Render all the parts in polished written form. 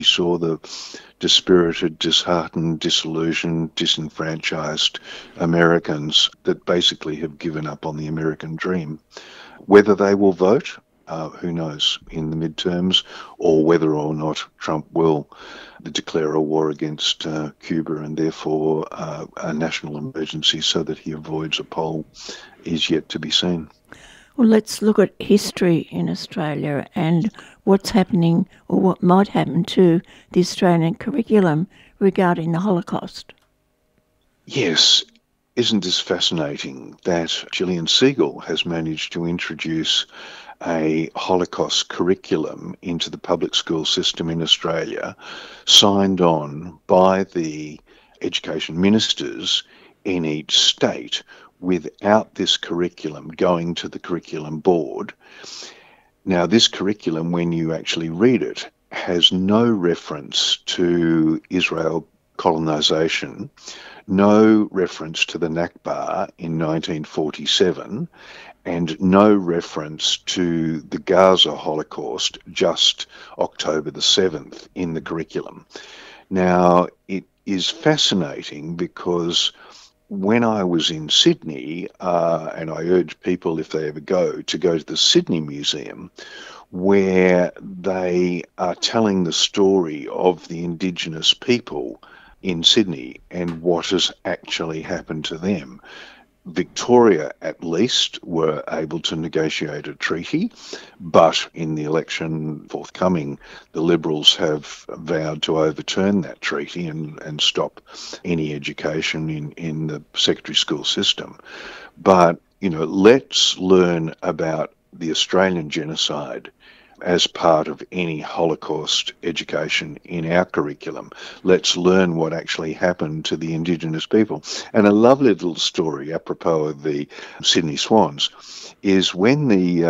You saw the dispirited, disheartened, disillusioned, disenfranchised Americans that basically have given up on the American dream. Whether they will vote, who knows, in the midterms, or whether or not Trump will declare a war against Cuba and therefore a national emergency so that he avoids a poll is yet to be seen. Well, let's look at history in Australia and what's happening or what might happen to the Australian curriculum regarding the Holocaust. Yes, isn't this fascinating that Gillian Siegel has managed to introduce a Holocaust curriculum into the public school system in Australia, signed on by the education ministers in each state without this curriculum going to the curriculum board. Now, this curriculum, when you actually read it, has no reference to Israel colonization, no reference to the Nakba in 1947, and no reference to the Gaza Holocaust just October the 7th in the curriculum. Now, it is fascinating because when I was in Sydney, and I urge people, if they ever go, to go to the Sydney Museum, where they are telling the story of the Indigenous people in Sydney and what has actually happened to them. Victoria, at least, were able to negotiate a treaty, but in the election forthcoming, the Liberals have vowed to overturn that treaty and stop any education in the secondary school system. But, let's learn about the Australian genocide as part of any Holocaust education in our curriculum. Let's learn what actually happened to the Indigenous people. And a lovely little story, apropos of the Sydney Swans, is when the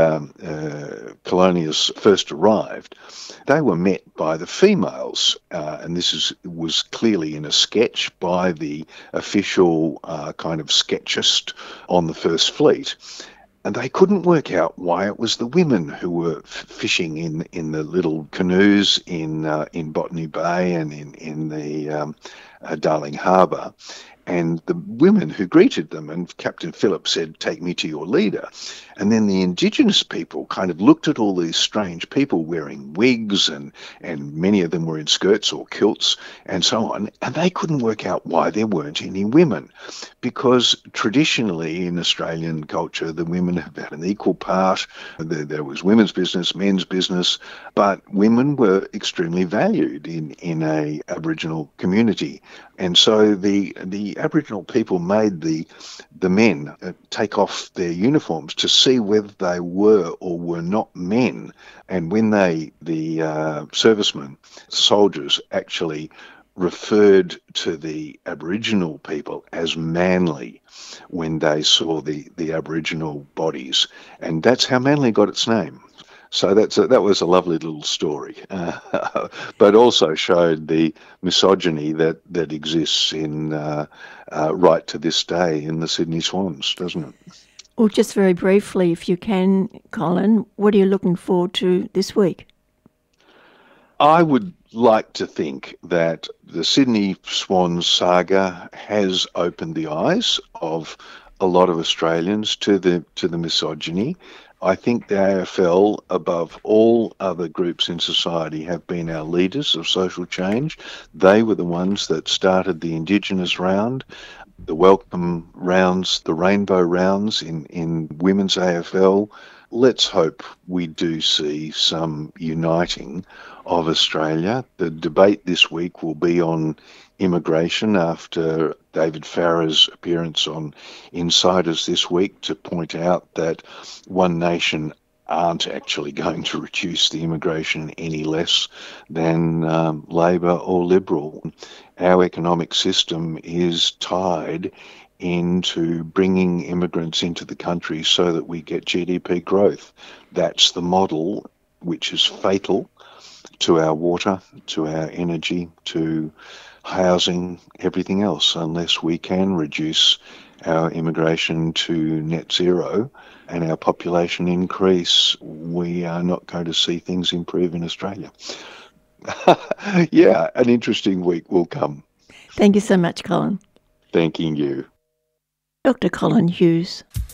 colonialists first arrived, they were met by the females, and this was clearly in a sketch by the official kind of sketchist on the First Fleet. And they couldn't work out why it was the women who were fishing in the little canoes in Botany Bay and in the Darling Harbour. And the women who greeted them, and Captain Phillips said, "Take me to your leader." And then the Indigenous people kind of looked at all these strange people wearing wigs, and many of them were in skirts or kilts and so on, and they couldn't work out why there weren't any women. Because traditionally in Australian culture, the women have had an equal part. There was women's business, men's business, but women were extremely valued in a Aboriginal community. And so the Aboriginal people made the men take off their uniforms to see whether they were or were not men. And when the servicemen, soldiers, actually referred to the Aboriginal people as manly when they saw the Aboriginal bodies. And that's how Manly got its name. So that was a lovely little story, but also showed the misogyny that exists in right to this day in the Sydney Swans, doesn't it? Well, just very briefly, if you can, Colin, what are you looking forward to this week? I would like to think that the Sydney Swans saga has opened the eyes of a lot of Australians to the misogyny. I think the AFL, above all other groups in society, have been our leaders of social change. They were the ones that started the Indigenous round, the welcome rounds, the rainbow rounds in women's AFL. Let's hope we do see some uniting of Australia. The debate this week will be on immigration after David Farrer's appearance on Insiders this week to point out that One Nation aren't actually going to reduce the immigration any less than Labor or Liberal. Our economic system is tied into bringing immigrants into the country so that we get GDP growth. That's the model which is fatal to our water, to our energy, to housing, everything else, unless we can reduce our immigration to net zero and our population increase, we are not going to see things improve in Australia. Yeah, an interesting week will come. Thank you so much, Colin. Thanking you. Dr. Colin Hughes.